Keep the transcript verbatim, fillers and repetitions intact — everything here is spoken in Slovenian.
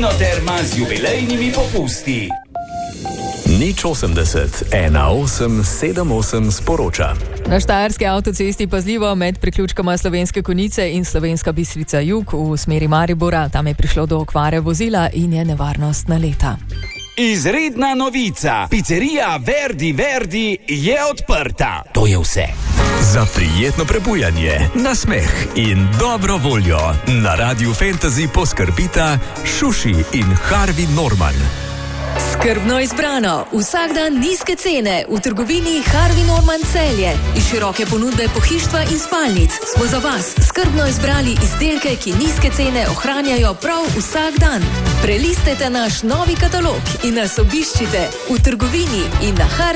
Mlinoterma z jubilejnimi popusti. Nič osemdeset, ena osem sedem osem sporoča. Na štajerski avtocesti pazljivo med priključkoma Slovenske Konjice in Slovenska Bistrica Jug v smeri Maribora. Tam je prišlo do okvare vozila in je nevarnost naleta. Izredna novica. Pizzerija Verdi Verdi je odprta. To je vse. Za prijetno prebujanje, nasmeh in dobro voljo na Radiu Fantasy poskrbita Šuši in Harvey Norman. Skrbno izbrano, vsak dan nizke cene v trgovini Harvey Norman Celje. Iz široke ponudbe pohištva in spalnic smo za vas skrbno izbrali izdelke, ki nizke cene ohranjajo prav vsak dan. Prelistite naš novi katalog in nas obiščite v trgovini in na Harvey